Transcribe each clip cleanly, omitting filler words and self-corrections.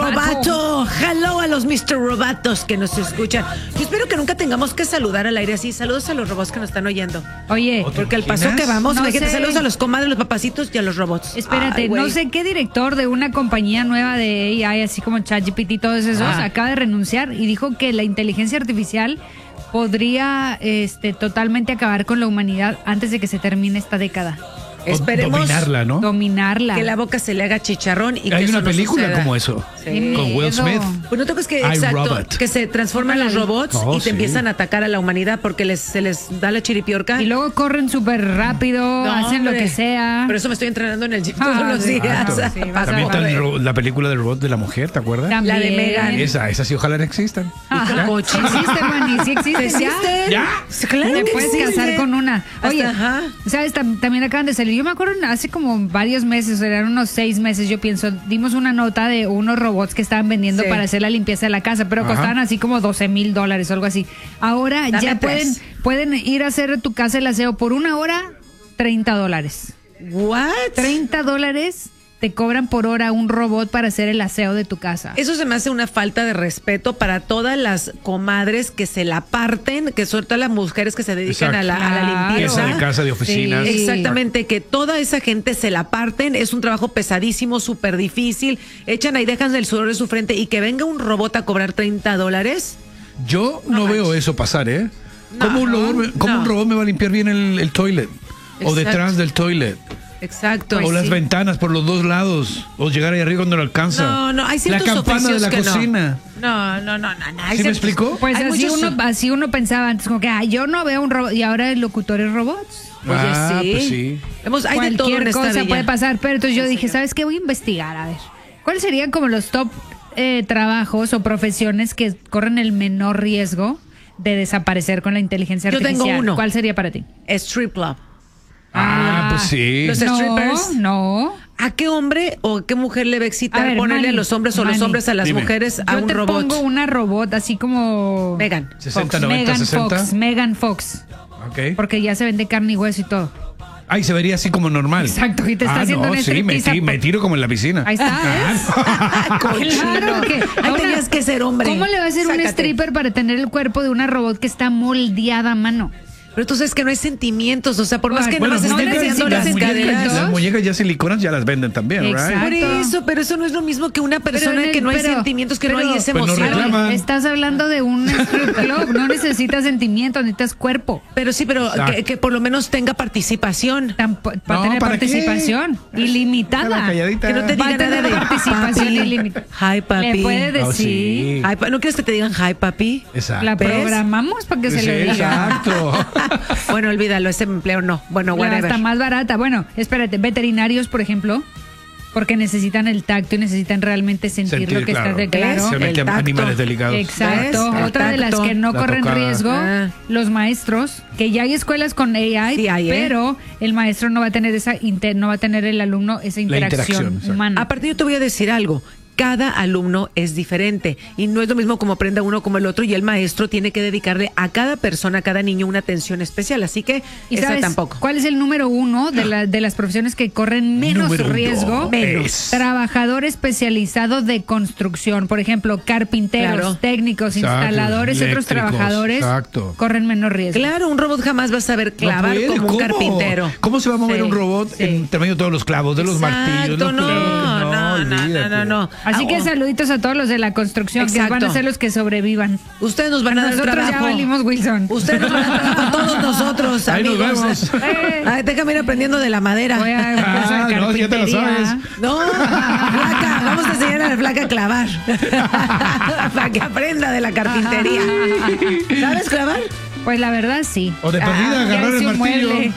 Robato. Hello a los Mr. Robatos que nos escuchan. Yo espero que nunca tengamos que saludar al aire así. Saludos a los robots que nos están oyendo. Oye, porque al paso que vamos, no imagínate, sé. saludos a los comadres, los papacitos y a los robots. Espérate, Ay, güey. no sé qué director de una compañía nueva de AI, así como ChatGPT y todos esos, acaba de renunciar y dijo que la inteligencia artificial podría totalmente acabar con la humanidad antes de que se termine esta década. Esperemos dominarla, ¿no? Dominarla. que la boca se le haga chicharrón y que Hay eso una no película suceda. como eso. Sí. Con Will Smith. Pues no tocas que, I, exacto, Robot. que se transforman los robots Oh, y te sí. empiezan a atacar a la humanidad porque se les da la chiripiorca. Y luego corren súper rápido, No, hacen lo hombre. que sea. Por eso me estoy entrenando en el gym todos los sí, días. claro, sí, vas a También está ver. la película del robot de la mujer, ¿te acuerdas? También. La de Megan. Esa sí, ojalá no existan. Ajá. Coche. Sí existe, Manny, sí existe. ¿Existen? ¿Ya? Sí, claro Te que puedes existen. casar con una. Oye, Ajá. ¿sabes? También acaban de salir. Yo me acuerdo hace como varios meses, eran unos 6 meses, yo pienso, dimos una nota de unos robots que estaban vendiendo Sí. para hacer la limpieza de la casa, pero Ajá. costaban así como $12,000 o algo así. Ahora Dame ya tres. pueden ir a hacer tu casa el aseo por una hora, $30. What? $30 te cobran por hora un robot para hacer el aseo de tu casa. Eso se me hace una falta de respeto para todas las comadres que se la parten, que son todas las mujeres que se dedican a la Claro. limpieza. Esa de casa, de oficinas. Sí. Exactamente, que toda esa gente se la parten, es un trabajo pesadísimo, súper difícil, echan ahí, dejan el sudor de su frente y que venga un robot a cobrar $30. Yo no veo eso pasar, ¿eh? ¿Cómo, un robot me va a limpiar bien el toilet? O Exacto. detrás del toilet. Exacto. O las sí. ventanas por los dos lados. O llegar ahí arriba cuando no alcanza. No, hay La ciertos campana de oficios la que cocina. No. hay ¿Sí me ciertos- explicó? Pues hay así muchos- uno pensaba antes, como que yo no veo un robot y ahora el locutor es robots. Oye, Pues sí. Hay de todo en Cualquier esta cosa villa. puede pasar, pero entonces yo dije, ¿sabes qué? Voy a investigar, a ver. ¿Cuáles serían como los top trabajos o profesiones que corren el menor riesgo de desaparecer con la inteligencia Yo tengo artificial? uno. ¿Cuál sería para ti? Strip club. Pues sí. Los strippers. No. ¿A qué hombre o qué mujer le va a excitar A ver, ponerle Manny, a los hombres o los Manny, hombres a las dime. mujeres a Yo un te robot? pongo una robot así como Megan. 60, 90, Megan 60. Fox, Megan Fox, Ok. porque ya se vende carne y hueso y todo. Ay, se vería así como normal. Exacto, y te está haciendo no, una sí, me striptease. tiro como en la piscina. Ahí está, ¿ves? Claro que Ahí tenías que ser hombre. ¿Cómo le va a hacer un Sácate. stripper para tener el cuerpo de una robot que está moldeada a mano? Pero tú sabes que no hay sentimientos, o sea, por más Ay, que bueno, no las no estén necesitas enseñando las sentimientos. caderas. Las muñecas ya siliconas ya las venden también, Exacto. ¿right? Por eso, pero eso no es lo mismo que una persona en el- que no hay pero- sentimientos, que no pero- hay esa Pues no emoción. reclaman. Estás hablando de un strip club, no necesitas sentimientos, necesitas cuerpo. Pero sí, pero Exacto. que por lo menos tenga participación. Para No, tener ¿para qué? participación ilimitada. Cada calladita. Que no te Va a diga nada tener de participación papi. ilimitada. Hi, papi. Le puede decir. Oh, sí. ¿No quieres que te digan hi, papi? Exacto. La ¿Ves? programamos para que se Sí, lo diga. exacto. Bueno, olvídalo, ese empleo no. Bueno, La whatever. está más barata. Bueno, espérate, veterinarios, por ejemplo, porque necesitan el tacto y necesitan realmente sentir lo que claro. está de claro. Especialmente El tacto. animales delicados. Exacto. ¿Ves? El Otra de las tacto. que no La corren tocada. riesgo, Ah. los maestros, que ya hay escuelas con AI, Sí hay, ¿eh? pero el maestro no va a tener no va a tener el alumno esa interacción, interacción exacto. humana. Aparte, yo te voy a decir algo. Cada alumno es diferente y no es lo mismo como aprenda uno como el otro, y el maestro tiene que dedicarle a cada persona, a cada niño una atención especial, así que ¿Y esa sabes tampoco. cuál es el número uno de las profesiones que corren menos Número riesgo? dos. Menos. Trabajador especializado de construcción, por ejemplo, carpinteros, Claro. técnicos, Exacto, instaladores y otros eléctricos, trabajadores exacto. corren menos riesgo. Claro, un robot jamás va a saber No clavar puede, como un ¿cómo? carpintero. ¿Cómo se va a mover Sí, un robot sí. entre medio de todos los clavos, de los Exacto, martillos? no, olvídate. no. Así que Ah, saluditos a todos los de la construcción, que Exacto. van a ser los que sobrevivan. Ustedes nos van a dar Nosotros ya trabajo. valimos, Wilson. Ustedes nos van a dar trabajo, todos nosotros, Ahí nos amigos. vemos. Ay, déjame ir aprendiendo de la madera. Voy a empezar no, ya te lo carpintería. sabes. No, flaca, vamos a enseñar a la flaca a clavar. Para que aprenda de la carpintería. ¿Sabes clavar? Pues la verdad sí. O de perdida, ya agarrar hice el un martillo. mueble.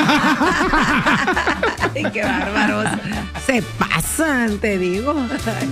Ay, qué bárbaros. Se pasan, te digo.